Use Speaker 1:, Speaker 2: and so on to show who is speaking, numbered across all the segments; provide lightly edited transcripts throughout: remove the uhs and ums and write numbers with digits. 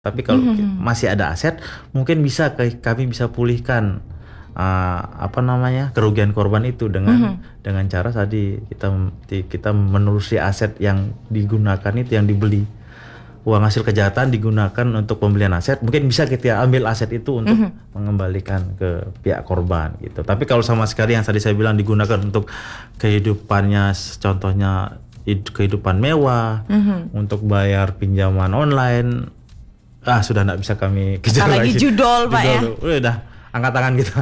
Speaker 1: Tapi kalau masih ada aset, mungkin bisa kami bisa pulihkan kerugian korban itu dengan cara tadi kita menelusuri aset yang digunakan itu, yang dibeli. Uang hasil kejahatan digunakan untuk pembelian aset, mungkin bisa kita ambil aset itu untuk mengembalikan ke pihak korban gitu. Tapi kalau sama sekali yang tadi saya bilang digunakan untuk kehidupannya, contohnya kehidupan mewah, untuk bayar pinjaman online, sudah tidak bisa kami kejar lagi.
Speaker 2: Judol Pak ya.
Speaker 1: Udah angkat tangan gitu.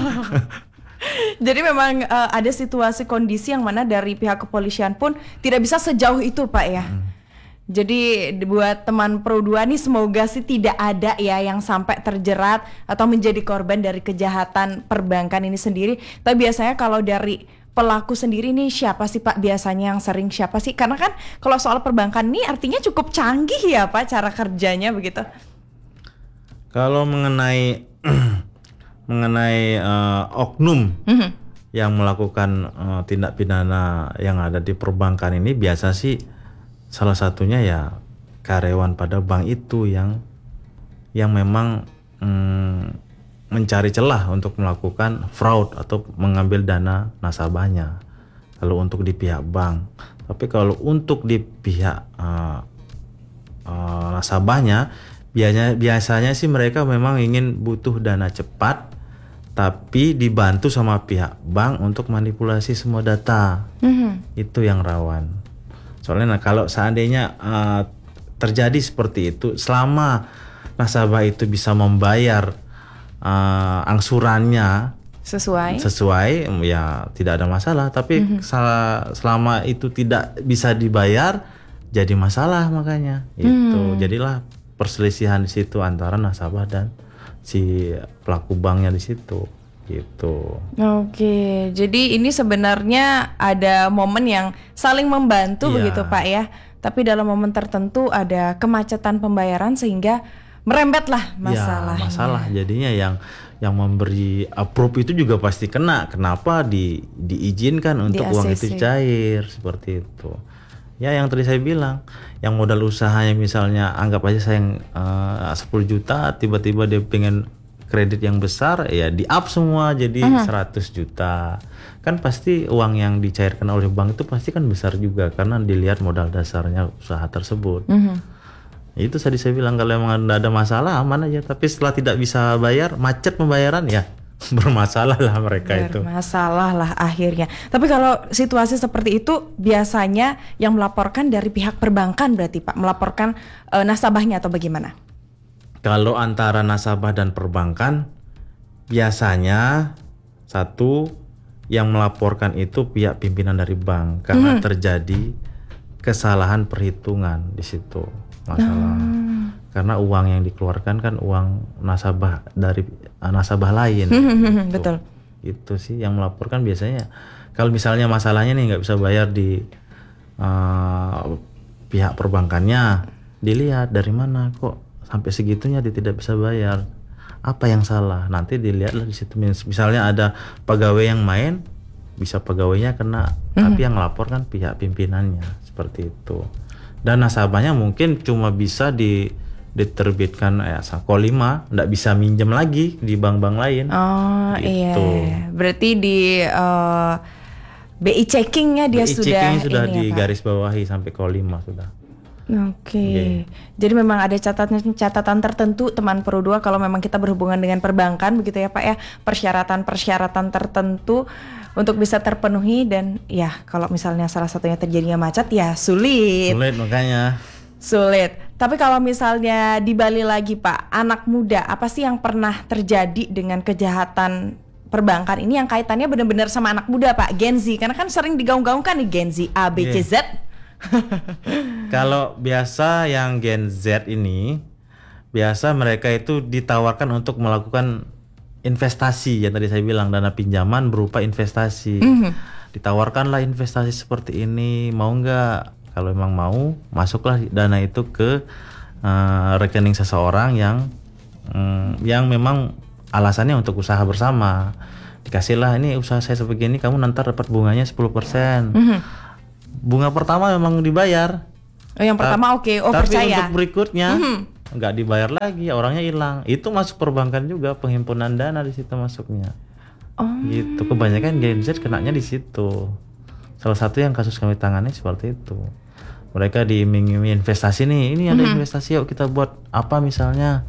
Speaker 2: Jadi memang ada situasi kondisi yang mana dari pihak kepolisian pun tidak bisa sejauh itu Pak ya. Jadi buat teman Pro 2 nih, semoga sih tidak ada ya yang sampai terjerat atau menjadi korban dari kejahatan perbankan ini sendiri. Tapi biasanya kalau dari pelaku sendiri nih, siapa sih Pak biasanya yang sering, siapa sih? Karena kan kalau soal perbankan ini artinya cukup canggih ya Pak cara kerjanya begitu.
Speaker 1: Kalau mengenai oknum yang melakukan tindak pidana yang ada di perbankan ini, biasa sih salah satunya ya karyawan pada bank itu yang memang mencari celah untuk melakukan fraud atau mengambil dana nasabahnya. Kalau untuk di pihak bank, tapi kalau untuk di pihak nasabahnya, biasanya sih mereka memang ingin butuh dana cepat, tapi dibantu sama pihak bank untuk manipulasi semua data. Itu yang rawan. Soalnya kalau seandainya terjadi seperti itu, selama nasabah itu bisa membayar angsurannya sesuai, ya tidak ada masalah. Tapi selama itu tidak bisa dibayar, jadi masalah makanya. Itu jadilah perselisihan di situ antara nasabah dan si pelaku banknya di situ. Gitu.
Speaker 2: Oke, jadi ini sebenarnya ada momen yang saling membantu begitu Pak ya. Tapi dalam momen tertentu ada kemacetan pembayaran sehingga merembetlah masalahnya.
Speaker 1: Masalah jadinya yang memberi approve itu juga pasti kena. Kenapa diizinkan untuk uang itu cair seperti itu? Ya yang tadi saya bilang, yang modal usahanya misalnya anggap aja saya 10 juta, tiba-tiba dia pengen kredit yang besar, ya di-up semua jadi 100 juta. Kan pasti uang yang dicairkan oleh bank itu pasti kan besar juga karena dilihat modal dasarnya usaha tersebut. Itu tadi saya bilang kalau emang ada masalah aman aja, tapi setelah tidak bisa bayar, macet pembayaran, ya bermasalah lah mereka itu.
Speaker 2: Bermasalah lah akhirnya. Tapi kalau situasi seperti itu biasanya yang melaporkan dari pihak perbankan berarti Pak, melaporkan nasabahnya atau bagaimana?
Speaker 1: Kalau antara nasabah dan perbankan, biasanya satu yang melaporkan itu pihak pimpinan dari bank karena terjadi kesalahan perhitungan di situ masalah. Karena uang yang dikeluarkan kan uang nasabah dari nasabah lain.
Speaker 2: Betul.
Speaker 1: Itu sih yang melaporkan biasanya. Kalau misalnya masalahnya nih nggak bisa bayar di pihak perbankannya, dilihat dari mana kok sampai segitunya dia tidak bisa bayar, apa yang salah, nanti dilihatlah di situ. Misalnya ada pegawai yang main, bisa pegawainya kena, tapi yang lapor kan pihak pimpinannya, seperti itu. Dan nasabahnya mungkin cuma bisa diterbitkan Ko 5, nggak bisa minjem lagi di bank-bank lain.
Speaker 2: Gitu. Iya, berarti di BI checkingnya dia
Speaker 1: BI sudah digaris bawahi sampai Ko 5 sudah.
Speaker 2: Oke. Jadi memang ada catatan tertentu teman Pro 2 kalau memang kita berhubungan dengan perbankan begitu ya Pak ya, persyaratan tertentu untuk bisa terpenuhi. Dan ya kalau misalnya salah satunya terjadinya macet ya sulit
Speaker 1: makanya.
Speaker 2: Sulit. Tapi kalau misalnya di Bali lagi Pak, anak muda apa sih yang pernah terjadi dengan kejahatan perbankan ini yang kaitannya benar-benar sama anak muda Pak, Gen Z, karena kan sering digaung-gaungkan nih Gen Z A, B, C, Z.
Speaker 1: Kalau biasa yang Gen Z ini, biasa mereka itu ditawarkan untuk melakukan investasi, yang tadi saya bilang dana pinjaman berupa investasi. Ditawarkanlah investasi seperti ini, mau nggak? Kalau memang mau, masuklah dana itu ke rekening seseorang yang memang alasannya untuk usaha bersama. Dikasihlah, ini usaha saya sebegini, kamu nanti dapat bunganya 10%. Bunga pertama memang dibayar.
Speaker 2: Yang pertama oke,
Speaker 1: tapi
Speaker 2: percaya.
Speaker 1: Untuk berikutnya nggak dibayar lagi, orangnya hilang. Itu masuk perbankan juga, penghimpunan dana di situ masuknya. Gitu. Kebanyakan Gen Z kenanya di situ. Salah satu yang kasus kami tangani seperti itu. Mereka diiming-imingi investasi nih, ini ada investasi, yuk kita buat apa misalnya,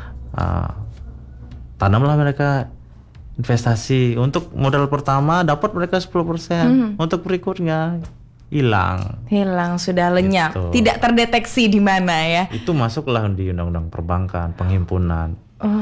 Speaker 1: tanamlah mereka investasi. Untuk modal pertama dapat mereka 10%, untuk berikutnya hilang
Speaker 2: sudah lenyap,
Speaker 1: gitu.
Speaker 2: Tidak terdeteksi di mana ya.
Speaker 1: Itu masuklah di undang-undang perbankan, penghimpunan.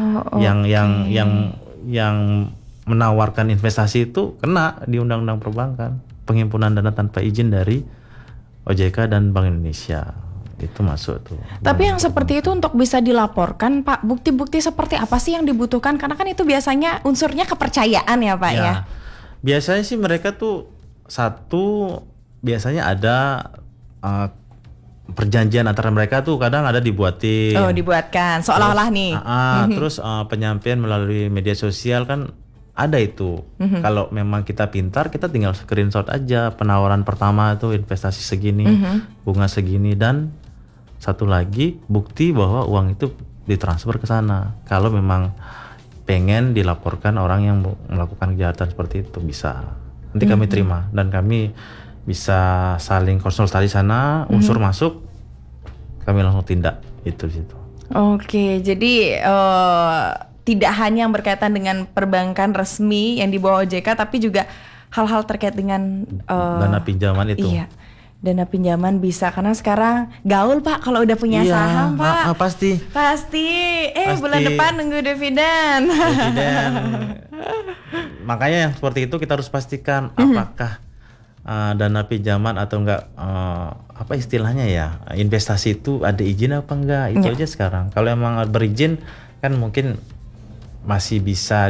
Speaker 1: Yang menawarkan investasi itu kena di undang-undang perbankan, penghimpunan dana tanpa izin dari OJK dan Bank Indonesia. Itu masuk tuh.
Speaker 2: Tapi yang seperti itu untuk bisa dilaporkan, Pak, bukti-bukti seperti apa sih yang dibutuhkan? Karena kan itu biasanya unsurnya kepercayaan ya, Pak ya.
Speaker 1: Biasanya sih mereka tuh biasanya ada perjanjian antara mereka tuh, kadang ada dibuatin.
Speaker 2: Dibuatkan seolah-olah nih.
Speaker 1: Terus penyampaian melalui media sosial kan ada itu. Kalau memang kita pintar, kita tinggal screenshot aja penawaran pertama itu investasi segini, bunga segini, dan satu lagi bukti bahwa uang itu ditransfer ke sana. Kalau memang pengen dilaporkan orang yang melakukan kejahatan seperti itu, bisa. Nanti kami terima dan kami bisa saling konsultasi sana, unsur masuk, kami langsung tindak itu di situ.
Speaker 2: Oke, jadi tidak hanya yang berkaitan dengan perbankan resmi yang di bawah OJK, tapi juga hal-hal terkait dengan
Speaker 1: dana pinjaman itu.
Speaker 2: Iya, dana pinjaman bisa, karena sekarang gaul Pak kalau udah punya saham Pak.
Speaker 1: Pasti.
Speaker 2: Bulan depan nunggu dividen.
Speaker 1: Makanya yang seperti itu kita harus pastikan apakah dana pinjaman atau enggak, apa istilahnya ya, investasi itu ada izin apa enggak, itu aja sekarang. Kalau emang berizin kan mungkin masih bisa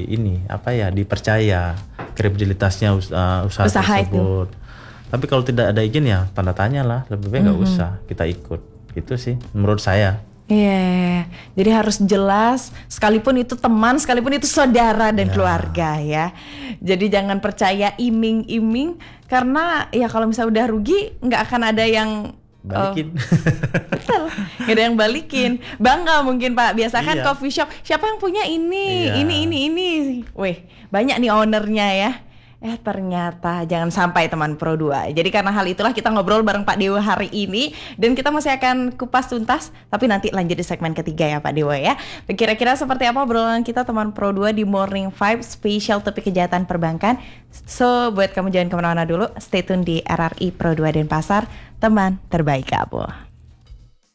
Speaker 1: dipercaya kredibilitasnya usaha tersebut. Tapi kalau tidak ada izin ya tanda tanya lah, lebih baik nggak usah kita ikut. Itu sih menurut saya.
Speaker 2: Iya, jadi harus jelas, sekalipun itu teman, sekalipun itu saudara dan keluarga ya. Jadi jangan percaya iming-iming, karena ya kalau misalnya udah rugi nggak akan ada yang
Speaker 1: balikin.
Speaker 2: Betul, gak ada yang balikin. Bangga mungkin Pak, biasa kan coffee shop, siapa yang punya ini. Wih, banyak nih ownernya ya. Ternyata jangan sampai teman Pro 2. Jadi karena hal itulah kita ngobrol bareng Pak Dewo hari ini, dan kita masih akan kupas tuntas, tapi nanti lanjut di segmen ketiga ya Pak Dewo ya. Kira-kira seperti apa obrolan kita teman Pro 2 di Morning Vibe spesial topik kejahatan perbankan. So buat kamu jangan kemana-mana dulu, stay tune di RRI Pro 2 Denpasar, teman terbaik kamu.